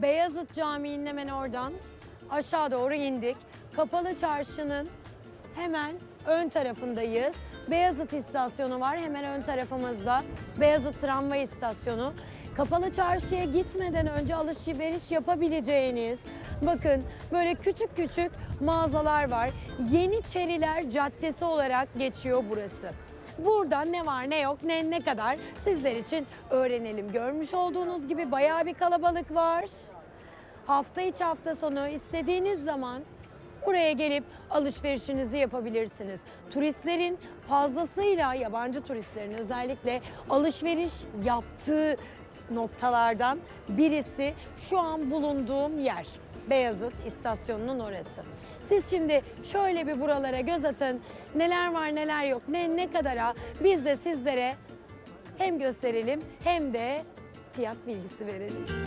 Beyazıt Camii'nin hemen oradan aşağı doğru indik. Kapalı Çarşı'nın hemen ön tarafındayız. Beyazıt istasyonu var hemen ön tarafımızda. Beyazıt tramvay istasyonu. Kapalı Çarşı'ya gitmeden önce alışveriş yapabileceğiniz, bakın böyle küçük küçük mağazalar var. Yeniçeriler Caddesi olarak geçiyor burası. Burada ne var ne yok ne kadar sizler için öğrenelim. Görmüş olduğunuz gibi bayağı bir kalabalık var. Hafta içi hafta sonu istediğiniz zaman buraya gelip alışverişinizi yapabilirsiniz. Turistlerin fazlasıyla, yabancı turistlerin özellikle alışveriş yaptığı noktalardan birisi şu an bulunduğum yer. Beyazıt istasyonunun orası. Siz şimdi şöyle bir buralara göz atın. Neler var neler yok ne kadara biz de sizlere hem gösterelim hem de fiyat bilgisi verelim.